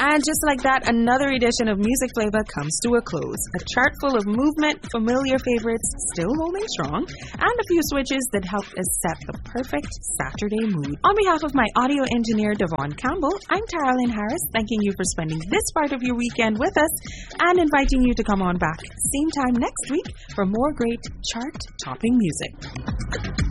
And just like that, another edition of Music Flavor comes to a close. A chart full of movement, familiar favorites still holding strong, and a few switches that helped us set the perfect Saturday mood. On behalf of my audio engineer, Devon Campbell, I'm Taralyn Harris, thanking you for spending this part of your weekend with us and inviting you to come on back same time next week for more great chart-topping music.